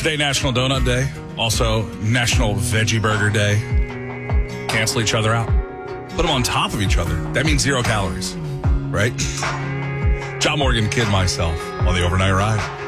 Today, National Donut Day. Also, National Veggie Burger Day. Cancel each other out. Put them on top of each other. That means 0 calories, right? John Morgan, Kid Myself on the Overnight Ride.